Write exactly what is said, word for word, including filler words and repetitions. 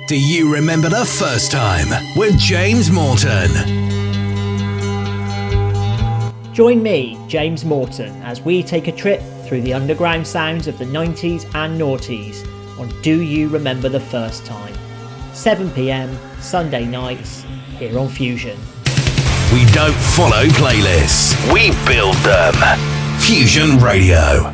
Do you remember the first time with James Morton? Join me, James Morton, as we take a trip through the underground sounds of the nineties and noughties on Do You Remember the First Time? seven p m Sunday nights here on Fusion. We don't follow playlists, we build them. Fusion Radio.